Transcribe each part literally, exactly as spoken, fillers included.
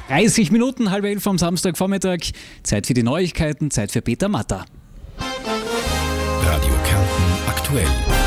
dreißig Minuten, halb elf am Samstagvormittag. Zeit für die Neuigkeiten, Zeit für Peter Matter. Radio Kärnten aktuell.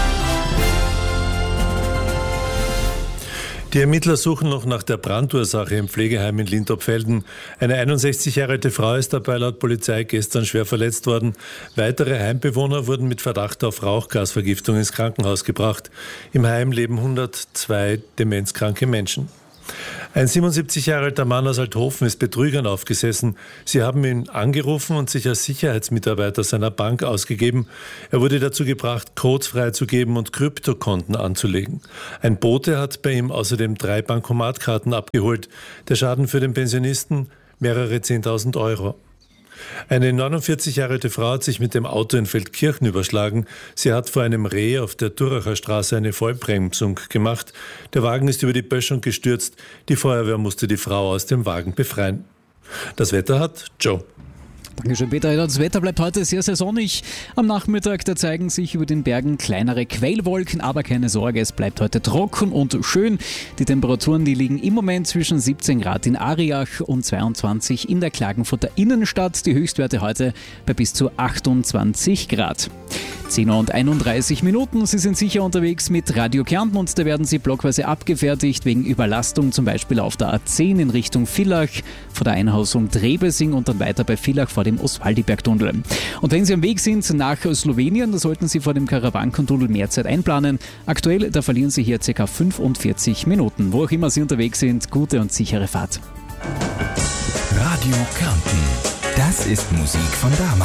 Die Ermittler suchen noch nach der Brandursache im Pflegeheim in Lintop-Velden. Eine einundsechzig Jahre alte Frau ist dabei laut Polizei gestern schwer verletzt worden. Weitere Heimbewohner wurden mit Verdacht auf Rauchgasvergiftung ins Krankenhaus gebracht. Im Heim leben hundertzwei demenzkranke Menschen. Ein siebenundsiebzig Jahre alter Mann aus Althofen ist Betrügern aufgesessen. Sie haben ihn angerufen und sich als Sicherheitsmitarbeiter seiner Bank ausgegeben. Er wurde dazu gebracht, Codes freizugeben und Kryptokonten anzulegen. Ein Bote hat bei ihm außerdem drei Bankomatkarten abgeholt. Der Schaden für den Pensionisten mehrere zehntausend Euro. Eine neunundvierzig Jahre alte Frau hat sich mit dem Auto in Feldkirchen überschlagen. Sie hat vor einem Reh auf der Duracher Straße eine Vollbremsung gemacht. Der Wagen ist über die Böschung gestürzt. Die Feuerwehr musste die Frau aus dem Wagen befreien. Das Wetter hat Joe. Dankeschön, Peter. Das Wetter bleibt heute sehr, sehr sonnig. Am Nachmittag, da zeigen sich über den Bergen kleinere Quellwolken, aber keine Sorge, es bleibt heute trocken und schön. Die Temperaturen, die liegen im Moment zwischen siebzehn Grad in Ariach und zweiundzwanzig in der Klagenfurter Innenstadt. Die Höchstwerte heute bei bis zu achtundzwanzig Grad. zehn Uhr und einunddreißig Minuten. Sie sind sicher unterwegs mit Radio Kärnten und da werden Sie blockweise abgefertigt wegen Überlastung, zum Beispiel auf der A zehn in Richtung Villach, vor der Einhausung Trebesing und dann weiter bei Villach vor dem Oswaldiberg-Tunnel. Und wenn Sie am Weg sind nach Slowenien, da sollten Sie vor dem Karawanken-Tunnel mehr Zeit einplanen. Aktuell, da verlieren Sie hier ca. fünfundvierzig Minuten. Wo auch immer Sie unterwegs sind, gute und sichere Fahrt. Radio Kärnten. Das ist Musik von damals.